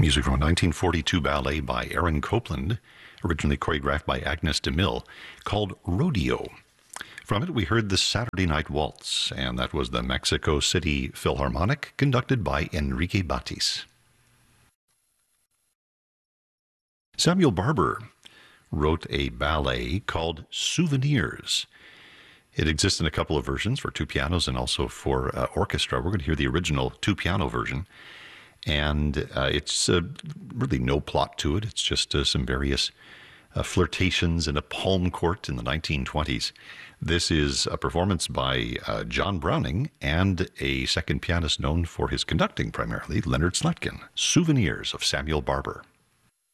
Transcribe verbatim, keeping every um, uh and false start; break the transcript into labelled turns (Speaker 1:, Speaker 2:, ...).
Speaker 1: Music from a nineteen forty-two ballet by Aaron Copland, originally choreographed by Agnes DeMille, called Rodeo. From it, we heard the Saturday Night Waltz, and that was the Mexico City Philharmonic, conducted by Enrique Batis. Samuel Barber wrote a ballet called Souvenirs. It exists in a couple of versions for two pianos and also for uh, orchestra. We're going to hear the original two-piano version. And uh, it's uh, really no plot to it. It's just uh, some various uh, flirtations in a palm court in the nineteen twenties. This is a performance by uh, John Browning and a second pianist known for his conducting primarily, Leonard Slatkin. Souvenirs of Samuel Barber.